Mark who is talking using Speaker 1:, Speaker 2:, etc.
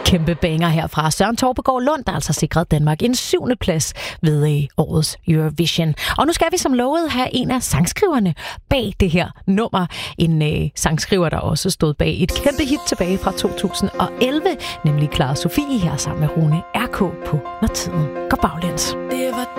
Speaker 1: kæmpe banger herfra Søren Torpegaard Lund, der altså sikrede Danmark en 7. plads ved årets Eurovision. Og nu skal vi som lovet have en af sangskriverne bag det her nummer. En sangskriver, der også stod bag et kæmpe hit tilbage fra 2011, nemlig Clara Sofie her sammen med Rune R.K. på Når tiden går baglæns.